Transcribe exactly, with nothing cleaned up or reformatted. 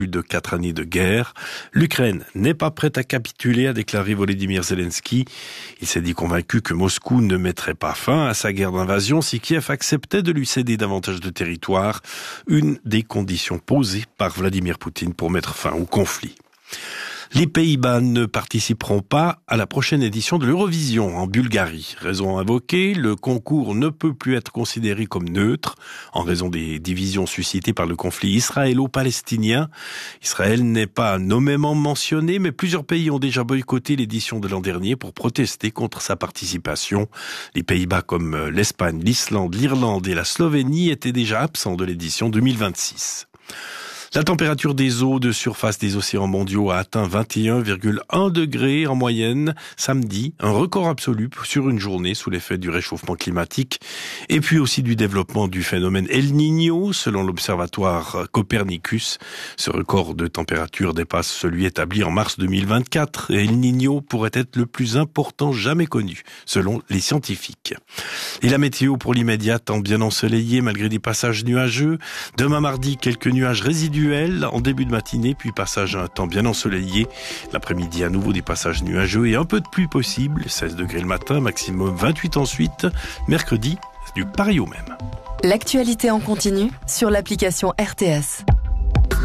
Plus de quatre années de guerre. L'Ukraine n'est pas prête à capituler, a déclaré Volodymyr Zelensky. Il s'est dit convaincu que Moscou ne mettrait pas fin à sa guerre d'invasion si Kiev acceptait de lui céder davantage de territoire, une des conditions posées par Vladimir Poutine pour mettre fin au conflit. Les Pays-Bas ne participeront pas à la prochaine édition de l'Eurovision en Bulgarie. Raison invoquée, le concours ne peut plus être considéré comme neutre en raison des divisions suscitées par le conflit israélo-palestinien. Israël n'est pas nommément mentionné, mais plusieurs pays ont déjà boycotté l'édition de l'an dernier pour protester contre sa participation. Les Pays-Bas comme l'Espagne, l'Islande, l'Irlande et la Slovénie étaient déjà absents de l'édition deux mille vingt-six. La température des eaux de surface des océans mondiaux a atteint vingt et un virgule un degrés en moyenne samedi, un record absolu sur une journée sous l'effet du réchauffement climatique et puis aussi du développement du phénomène El Niño selon l'observatoire Copernicus. Ce record de température dépasse celui établi en mars deux mille vingt-quatre et El Niño pourrait être le plus important jamais connu selon les scientifiques. Et la météo pour l'immédiat tend bien ensoleillée malgré des passages nuageux. Demain mardi, quelques nuages résiduels en début de matinée, puis passage à un temps bien ensoleillé. L'après-midi, à nouveau des passages nuageux et un peu de pluie possible. seize degrés le matin, maximum vingt-huit ensuite. Mercredi, du pareil au même. L'actualité en continu sur l'application R T S.